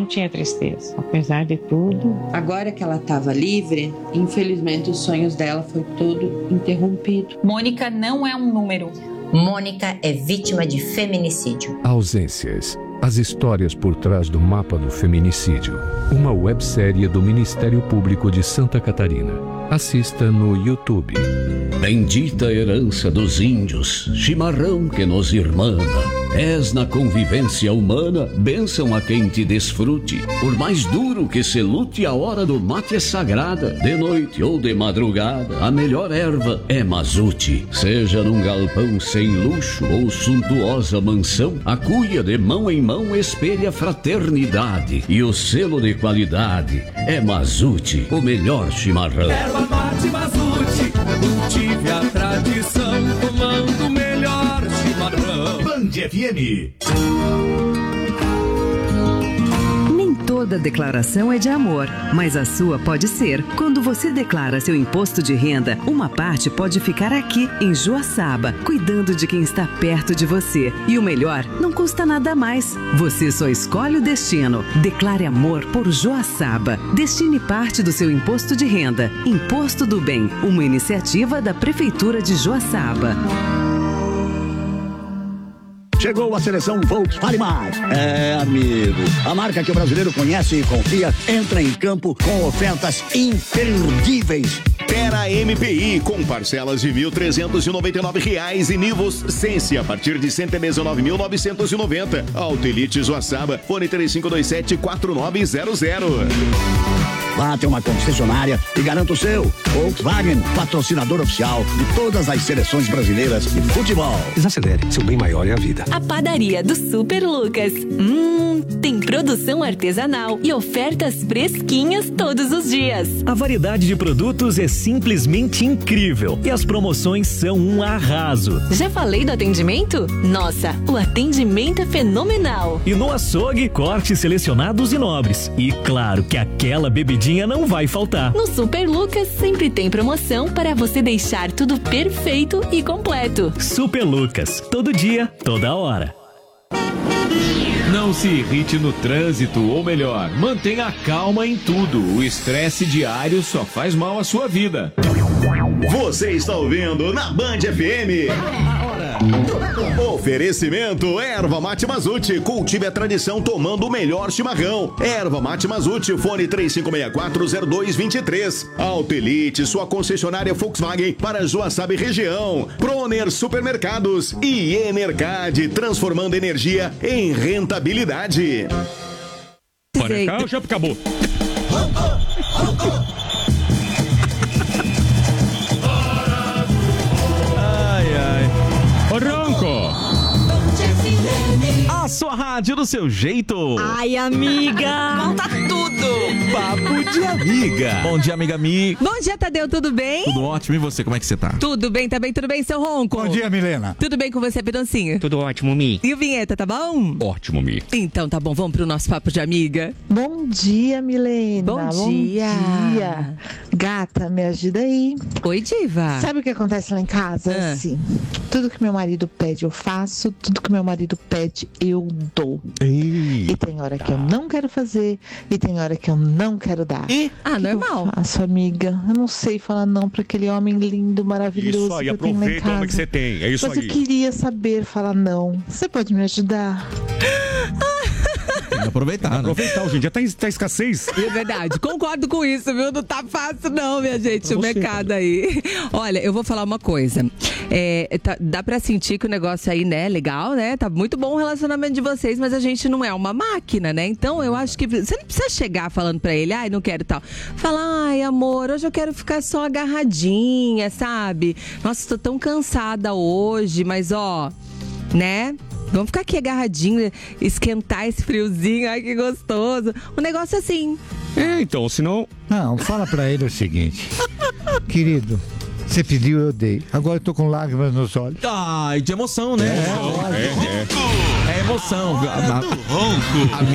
tinha tristeza, apesar de tudo. Agora que ela estava livre, infelizmente os sonhos dela foi todo interrompido. Mônica não é um número. Mônica é vítima de feminicídio. Ausências. As histórias por trás do mapa do feminicídio. Uma websérie do Ministério Público de Santa Catarina. Assista no YouTube. Bendita herança dos índios, chimarrão que nos irmana. És na convivência humana, bênção a quem te desfrute. Por mais duro que se lute, a hora do mate é sagrada. De noite ou de madrugada, a melhor erva é mazute. Seja num galpão sem luxo ou suntuosa mansão, a cuia de mão em mão espelha fraternidade. E o selo de qualidade é Mazute, o melhor chimarrão. Erva mate Mazute, cultive a tradição, tomando o melhor chimarrão. Band FM. Toda declaração é de amor, mas a sua pode ser. Quando você declara seu imposto de renda, uma parte pode ficar aqui, em Joaçaba, cuidando de quem está perto de você. E o melhor, não custa nada a mais. Você só escolhe o destino. Declare amor por Joaçaba. Destine parte do seu imposto de renda. Imposto do Bem, uma iniciativa da Prefeitura de Joaçaba. Chegou a seleção Volkswagen. Amigo, a marca que o brasileiro conhece e confia entra em campo com ofertas imperdíveis. Terra MPI com parcelas de R$ 1.399 e Nivus Sense a partir de R$ 119.990. Auto Elite Joaçaba, fone 3527-4900. Lá tem uma concessionária e garanta o seu. Volkswagen, patrocinador oficial de todas as seleções brasileiras de futebol. Desacelere, seu bem maior é a vida. A padaria do Super Lucas. Tem produção artesanal e ofertas fresquinhas todos os dias. A variedade de produtos é simplesmente incrível e as promoções são um arraso. Já falei do atendimento? Nossa, o atendimento é fenomenal. E no açougue, cortes selecionados e nobres. E claro que aquela bebidinha não vai faltar. No Super Lucas sempre tem promoção para você deixar tudo perfeito e completo. Super Lucas, todo dia, toda hora. Não se irrite no trânsito, ou melhor, mantenha calma em tudo. O estresse diário só faz mal à sua vida. Você está ouvindo na Band FM. Oferecimento Erva Mate Mazute. Cultive a tradição tomando o melhor chimarrão. Erva Mate Mazute, fone 35640223. Auto Elite, sua concessionária Volkswagen para Joaçaba e região. Proner Supermercados e Enercad, transformando energia em rentabilidade. Para cá, já acabou. Ronco! A sua rádio do seu jeito. Ai, amiga! Conta tudo! Papo de amiga. Bom dia, amiga Mi. Bom dia, Tadeu, tudo bem? Tudo ótimo, e você, como é que você tá? Tudo bem, tudo bem, seu Ronco? Bom dia, Milena. Tudo bem com você, Pedoncinho? Tudo ótimo, Mi. E o Vinheta, tá bom? Ótimo, Mi. Então tá bom, vamos pro nosso Papo de Amiga. Bom dia, Milena. Bom dia. Gata, me ajuda aí. Oi, diva. Sabe o que acontece lá em casa? Assim, tudo que meu marido pede eu faço, tudo que meu marido pede eu dou. E tem hora que eu não quero fazer e tem hora que eu não quero dar. Normal. Eu faço, amiga. Eu não sei falar não pra aquele homem lindo, maravilhoso. Isso aí, que eu tenho lá em aproveita o homem casa. que você tem. É isso Mas aí. eu queria saber falar não. Você pode me ajudar? Tem que aproveitar, né? Aproveitar, hoje em dia tá escassez. É verdade, concordo com isso, viu? Não tá fácil não, minha gente, o mercado aí. Olha, eu vou falar uma coisa. Dá pra sentir que o negócio aí, né, legal, né? Tá muito bom o relacionamento de vocês, mas a gente não é uma máquina, né? Então eu acho que você não precisa chegar falando pra ele, ai, não quero tal. Fala, ai, amor, hoje eu quero ficar só agarradinha, sabe? Nossa, tô tão cansada hoje, mas ó, né? Vamos ficar aqui agarradinho, esquentar esse friozinho, ai que gostoso. Um negócio assim. Então, senão... Não, fala pra ele o seguinte. Querido, você pediu, eu dei. Agora eu tô com lágrimas nos olhos. Ai, de emoção, né? É emoção. Ronco.